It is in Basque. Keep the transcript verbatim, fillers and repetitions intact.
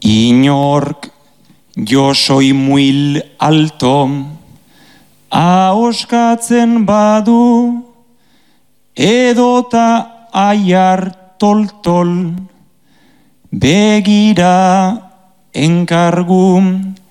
Inork, yo soy muy alto, ahoskatzen badu, edota aiar toltol, begira enkargu